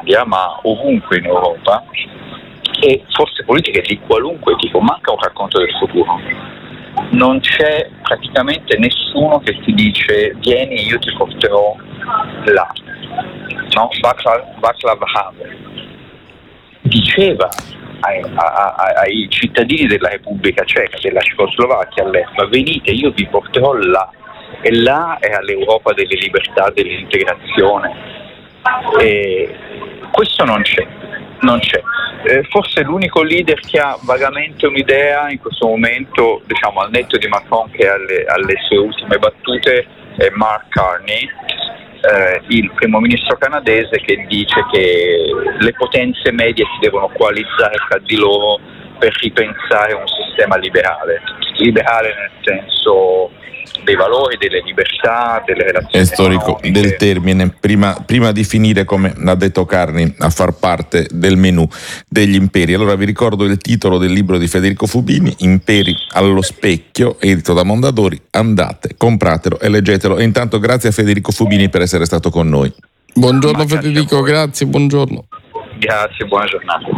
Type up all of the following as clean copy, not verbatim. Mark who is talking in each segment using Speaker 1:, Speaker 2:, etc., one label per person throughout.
Speaker 1: Finlandia, ma ovunque in Europa, e forze politiche di qualunque tipo. Manca un racconto del futuro. Non c'è praticamente nessuno che ti dice vieni, io ti porterò là. No? Václav Havel diceva ai cittadini della Repubblica Ceca, della Cecoslovacchia all'epoca: venite, io vi porterò là, e là è all'Europa delle libertà, dell'integrazione. E questo non c'è. Forse l'unico leader che ha vagamente un'idea in questo momento, diciamo al netto di Macron che alle sue ultime battute, è Mark Carney, il primo ministro canadese, che dice che le potenze medie si devono coalizzare tra di loro per ripensare un sistema liberale nel senso dei valori, delle libertà, delle relazioni
Speaker 2: è storico
Speaker 1: economiche.
Speaker 2: Del termine. Prima di finire, come ha detto Carni, a far parte del menù degli imperi. Allora vi ricordo il titolo del libro di Federico Fubini, Imperi allo specchio, edito da Mondadori. Andate, compratelo e leggetelo. E intanto grazie a Federico Fubini per essere stato con noi.
Speaker 3: Buongiorno Federico, grazie, buongiorno.
Speaker 1: Grazie, buona giornata.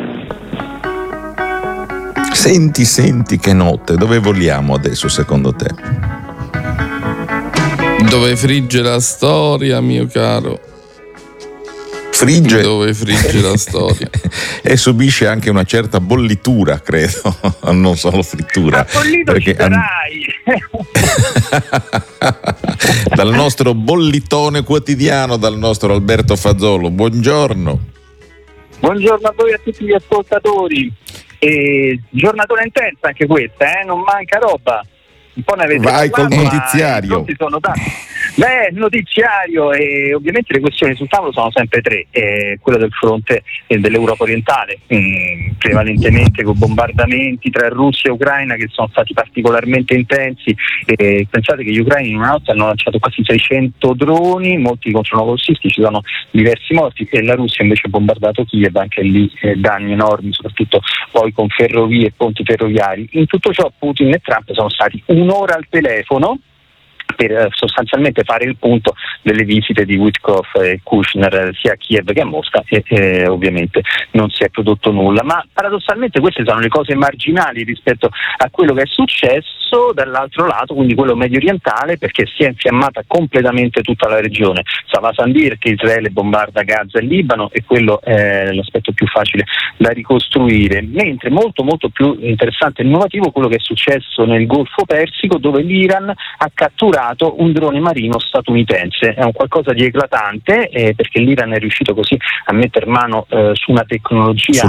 Speaker 2: Senti che note, dove voliamo adesso secondo te?
Speaker 3: Dove frigge la storia, mio caro.
Speaker 2: Frigge.
Speaker 3: Dove frigge la storia.
Speaker 2: E subisce anche una certa bollitura, credo, non solo frittura.
Speaker 1: Perché
Speaker 2: dal nostro bollitone quotidiano, dal nostro Alberto Fazzolo. Buongiorno.
Speaker 4: Buongiorno a voi e a tutti gli ascoltatori. Giornatona intensa anche questa, non manca roba. Un po' ne avete
Speaker 2: Vai
Speaker 4: parlato,
Speaker 2: col notiziario.
Speaker 4: Ci sono tanti. Notiziario, e ovviamente le questioni sul tavolo sono sempre tre. Quella del fronte dell'Europa orientale, prevalentemente con bombardamenti tra Russia e Ucraina che sono stati particolarmente intensi. Pensate che gli ucraini in una notte hanno lanciato quasi 600 droni, molti contro novorosisti, ci sono diversi morti, e la Russia invece ha bombardato Kiev, anche lì danni enormi, soprattutto poi con ferrovie e ponti ferroviari. In tutto ciò Putin e Trump sono stati un'ora al telefono per sostanzialmente fare il punto delle visite di Witkoff e Kushner sia a Kiev che a Mosca, e ovviamente non si è prodotto nulla, ma paradossalmente queste sono le cose marginali rispetto a quello che è successo dall'altro lato, quindi quello medio orientale, perché si è infiammata completamente tutta la regione. Stava a dire che Israele bombarda Gaza e Libano, e quello è l'aspetto più facile da ricostruire, mentre molto più interessante e innovativo quello che è successo nel Golfo Persico, dove l'Iran ha catturato un drone marino statunitense. È un qualcosa di eclatante, perché l'Iran è riuscito così a mettere mano su una tecnologia.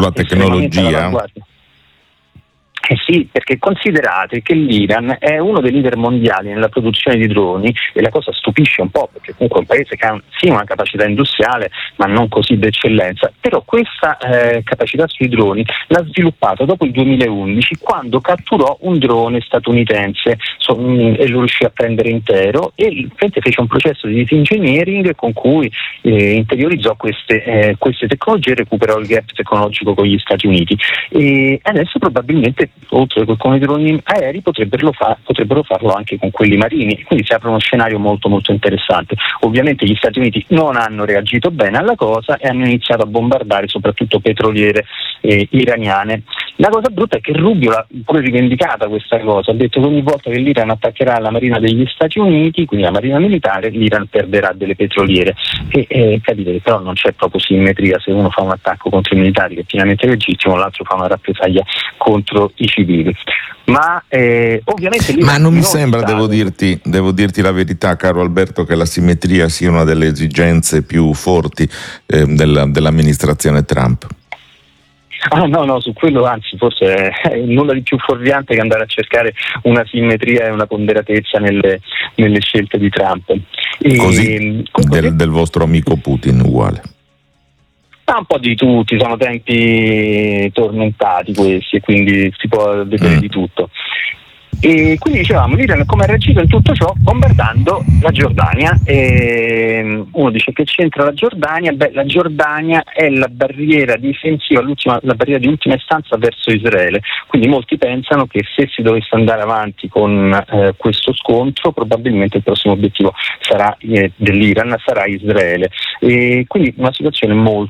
Speaker 4: Sì, perché considerate che l'Iran è uno dei leader mondiali nella produzione di droni, e la cosa stupisce un po', perché comunque è un paese che ha sì una capacità industriale ma non così d'eccellenza, però questa capacità sui droni l'ha sviluppata dopo il 2011, quando catturò un drone statunitense e lo riuscì a prendere intero, e fece un processo di disengineering con cui interiorizzò queste tecnologie e recuperò il gap tecnologico con gli Stati Uniti, e adesso probabilmente oltre che con i droni aerei potrebbero farlo anche con quelli marini, quindi si apre uno scenario molto interessante. Ovviamente gli Stati Uniti non hanno reagito bene alla cosa e hanno iniziato a bombardare soprattutto petroliere iraniane. La cosa brutta è che Rubio l'ha pure rivendicata questa cosa, ha detto che ogni volta che l'Iran attaccherà la marina degli Stati Uniti, quindi la marina militare, l'Iran perderà delle petroliere, e capite, però non c'è proprio simmetria. Se uno fa un attacco contro i militari, che è pienamente legittimo, l'altro fa una rappresaglia contro i civili. Ma ovviamente
Speaker 2: non mi sembra, devo dirti la verità, caro Alberto, che la simmetria sia una delle esigenze più forti dell'amministrazione Trump.
Speaker 4: No, su quello anzi forse è nulla di più fuorviante che andare a cercare una simmetria e una ponderatezza nelle scelte di Trump.
Speaker 2: Così del vostro amico Putin uguale.
Speaker 4: Un po' di tutti, sono tempi tormentati questi, e quindi si può vedere di tutto. E quindi dicevamo, l'Iran come ha reagito in tutto ciò? Bombardando la Giordania. E uno dice: che c'entra la Giordania? La Giordania è la barriera difensiva, la barriera di ultima istanza verso Israele, quindi molti pensano che se si dovesse andare avanti con questo scontro, probabilmente il prossimo obiettivo dell'Iran sarà Israele, e quindi una situazione molto